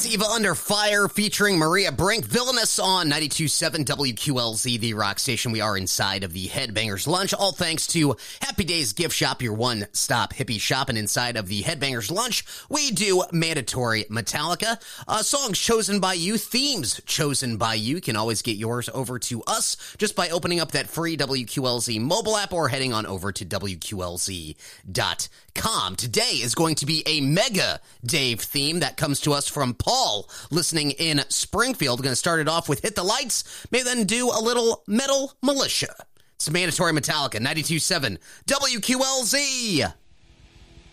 Diva Under Fire featuring Maria Brink, Villainous on 92.7 WQLZ, the rock station. We are inside of the Headbangers Lunch, all thanks to Happy Days Gift Shop, your one-stop hippie shop. And inside of the Headbangers Lunch, we do mandatory Metallica. Songs chosen by you, themes chosen by you. You can always get yours over to us just by opening up that free WQLZ mobile app or heading on over to WQLZ.com. Today is going to be a Mega Dave theme that comes to us from Paul, listening in Springfield. We're going to start it off with Hit the Lights, maybe then do a little Metal Militia. It's mandatory Metallica, 92.7 WQLZ.